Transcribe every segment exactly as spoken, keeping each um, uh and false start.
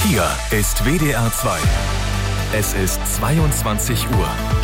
Hier ist W D R zwei. Es ist zweiundzwanzig Uhr.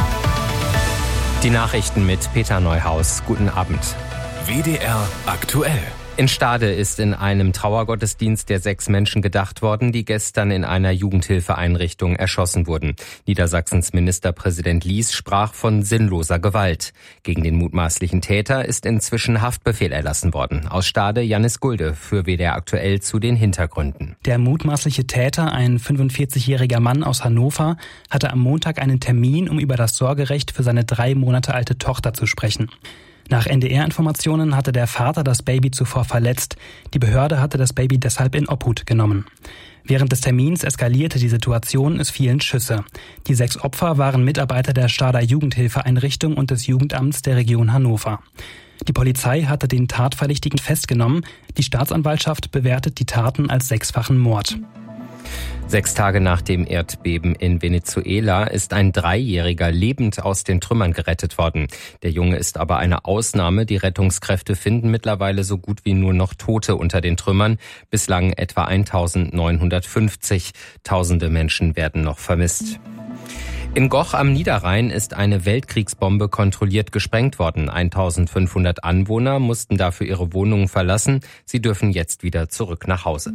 Die Nachrichten mit Peter Neuhaus. Guten Abend. W D R aktuell. In Stade ist in einem Trauergottesdienst der sechs Menschen gedacht worden, die gestern in einer Jugendhilfeeinrichtung erschossen wurden. Niedersachsens Ministerpräsident Lies sprach von sinnloser Gewalt. Gegen den mutmaßlichen Täter ist inzwischen Haftbefehl erlassen worden. Aus Stade Janis Gulde für W D R aktuell zu den Hintergründen. Der mutmaßliche Täter, ein fünfundvierzigjähriger Mann aus Hannover, hatte am Montag einen Termin, um über das Sorgerecht für seine drei Monate alte Tochter zu sprechen. Nach N D R-Informationen hatte der Vater das Baby zuvor verletzt. Die Behörde hatte das Baby deshalb in Obhut genommen. Während des Termins eskalierte die Situation, es fielen Schüsse. Die sechs Opfer waren Mitarbeiter der Stader Jugendhilfeeinrichtung und des Jugendamts der Region Hannover. Die Polizei hatte den Tatverdächtigen festgenommen. Die Staatsanwaltschaft bewertet die Taten als sechsfachen Mord. Sechs Tage nach dem Erdbeben in Venezuela ist ein Dreijähriger lebend aus den Trümmern gerettet worden. Der Junge ist aber eine Ausnahme. Die Rettungskräfte finden mittlerweile so gut wie nur noch Tote unter den Trümmern. Bislang etwa eintausendneunhundertfünfzig. Tausende Menschen werden noch vermisst. In Goch am Niederrhein ist eine Weltkriegsbombe kontrolliert gesprengt worden. eintausendfünfhundert Anwohner mussten dafür ihre Wohnungen verlassen. Sie dürfen jetzt wieder zurück nach Hause.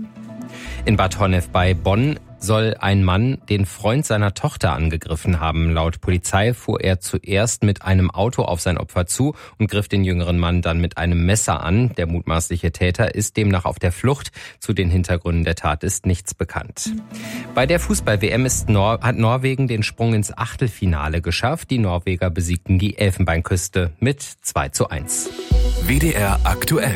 In Bad Honnef bei Bonn soll ein Mann den Freund seiner Tochter angegriffen haben. Laut Polizei fuhr er zuerst mit einem Auto auf sein Opfer zu und griff den jüngeren Mann dann mit einem Messer an. Der mutmaßliche Täter ist demnach auf der Flucht. Zu den Hintergründen der Tat ist nichts bekannt. Bei der Fußball-W M ist Nor- hat Norwegen den Sprung ins Achtelfinale geschafft. Die Norweger besiegten die Elfenbeinküste mit zwei zu eins. W D R aktuell.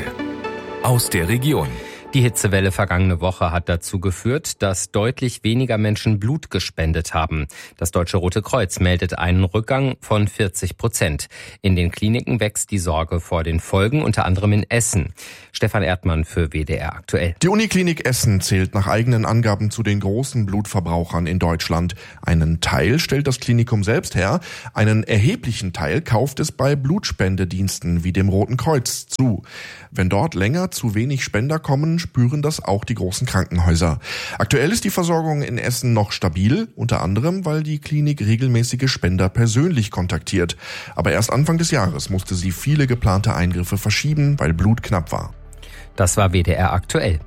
Aus der Region. Die Hitzewelle vergangene Woche hat dazu geführt, dass deutlich weniger Menschen Blut gespendet haben. Das Deutsche Rote Kreuz meldet einen Rückgang von vierzig Prozent. In den Kliniken wächst die Sorge vor den Folgen, unter anderem in Essen. Stefan Erdmann für W D R aktuell. Die Uniklinik Essen zählt nach eigenen Angaben zu den großen Blutverbrauchern in Deutschland. Einen Teil stellt das Klinikum selbst her, einen erheblichen Teil kauft es bei Blutspendediensten wie dem Roten Kreuz zu. Wenn dort länger zu wenig Spender kommen, spüren das auch die großen Krankenhäuser. Aktuell ist die Versorgung in Essen noch stabil, unter anderem, weil die Klinik regelmäßige Spender persönlich kontaktiert. Aber erst Anfang des Jahres musste sie viele geplante Eingriffe verschieben, weil Blut knapp war. Das war W D R aktuell.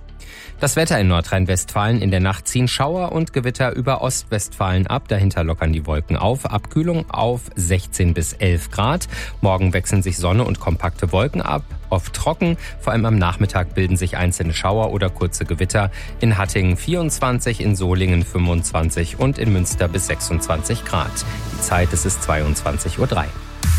Das Wetter in Nordrhein-Westfalen: In der Nacht ziehen Schauer und Gewitter über Ostwestfalen ab. Dahinter lockern die Wolken auf. Abkühlung auf sechzehn bis elf Grad. Morgen wechseln sich Sonne und kompakte Wolken ab. Oft trocken. Vor allem am Nachmittag bilden sich einzelne Schauer oder kurze Gewitter. In Hattingen vierundzwanzig, in Solingen fünfundzwanzig und in Münster bis sechsundzwanzig Grad. Die Zeit, es ist zweiundzwanzig Uhr drei.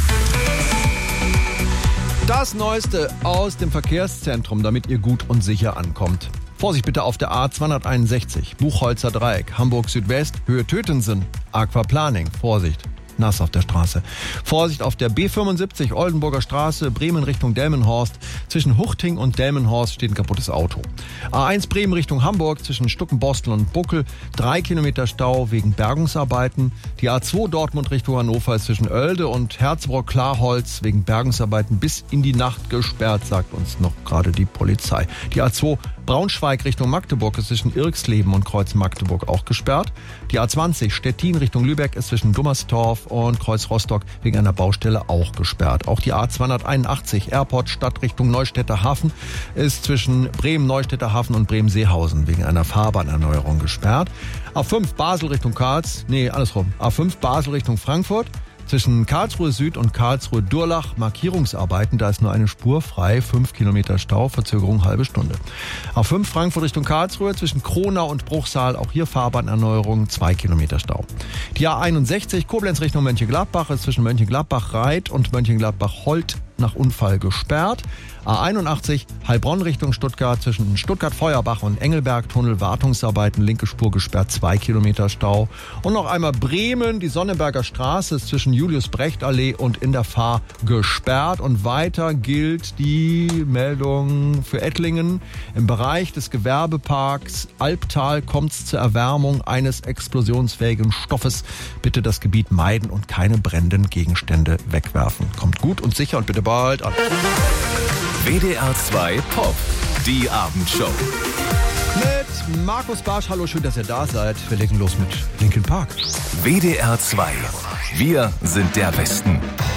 Das Neueste aus dem Verkehrszentrum, damit ihr gut und sicher ankommt. Vorsicht bitte auf der A zweihunderteinundsechzig, Buchholzer Dreieck, Hamburg Südwest, Höhe Tötensen, Aquaplaning, Vorsicht, nass auf der Straße. Vorsicht auf der B fünfundsiebzig, Oldenburger Straße, Bremen Richtung Delmenhorst. Zwischen Huchting und Delmenhorst steht ein kaputtes Auto. A eins Bremen Richtung Hamburg, zwischen Stuckenbostel und Buckel, drei Kilometer Stau wegen Bergungsarbeiten. Die A zwei Dortmund Richtung Hannover ist zwischen Oelde und Herzbrock-Klarholz wegen Bergungsarbeiten bis in die Nacht gesperrt, sagt uns noch gerade die Polizei. Die A zwei Braunschweig Richtung Magdeburg ist zwischen Irksleben und Kreuz Magdeburg auch gesperrt. Die A zwanzig Stettin Richtung Lübeck ist zwischen Dummerstorf und Kreuz Rostock wegen einer Baustelle auch gesperrt. Auch die A zweihunderteinundachtzig Airport Stadt Richtung Neustädter Hafen ist zwischen Bremen-Neustädter Hafen und Bremen-Seehausen wegen einer Fahrbahnerneuerung gesperrt. A fünf Basel Richtung Karls, nee, andersrum. A fünf Basel Richtung Frankfurt. Zwischen Karlsruhe Süd und Karlsruhe Durlach Markierungsarbeiten, da ist nur eine Spur frei, fünf Kilometer Stau, Verzögerung halbe Stunde. A fünf Frankfurt Richtung Karlsruhe, zwischen Kronau und Bruchsal, auch hier Fahrbahnerneuerung, zwei Kilometer Stau. Die A einundsechzig Koblenz Richtung Mönchengladbach ist zwischen Mönchengladbach-Reit und Mönchengladbach-Holt nach Unfall gesperrt. A einundachtzig Heilbronn Richtung Stuttgart, zwischen Stuttgart-Feuerbach und Engelberg-Tunnel Wartungsarbeiten, linke Spur gesperrt, zwei Kilometer Stau. Und noch einmal Bremen, die Sonneberger Straße ist zwischen Julius-Brecht-Allee und in der Fahr gesperrt. Und weiter gilt die Meldung für Ettlingen. Im Bereich des Gewerbeparks Albtal kommt es zur Erwärmung eines explosionsfähigen Stoffes. Bitte das Gebiet meiden und keine brennenden Gegenstände wegwerfen. Kommt gut und sicher und bitte bald an. W D R zwei Pop, die Abendshow. Mit Markus Barsch. Hallo, schön, dass ihr da seid. Wir legen los mit Linkin Park. W D R zwei. Wir sind der Westen.